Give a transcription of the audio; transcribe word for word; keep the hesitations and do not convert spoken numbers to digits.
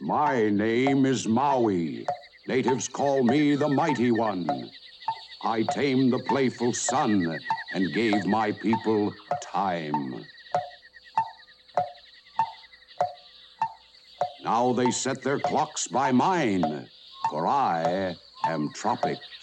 My name is Maui. Natives call me the Mighty One. I tamed the playful sun and gave my people time. Now they set their clocks by mine, for I am Tropic